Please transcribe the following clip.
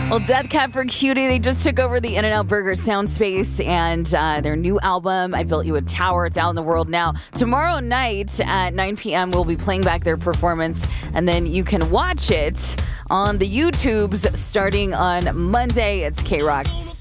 Well, Death Cab for Cutie, they just took over the In-N-Out Burger sound space, and their new album, I Built You a Tower, it's out in the world now. Tomorrow night at 9 p.m., we'll be playing back their performance, and then you can watch it on the YouTubes starting on Monday. It's K-Rock.